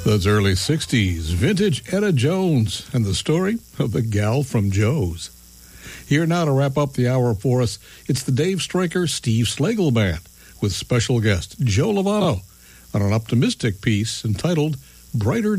Those early 60s, vintage Etta Jones and the story of the gal from Joe's. Here now to wrap up the hour for us, it's the Dave Stryker Steve Slagle Band with special guest Joe Lovano on an optimistic piece entitled Brighter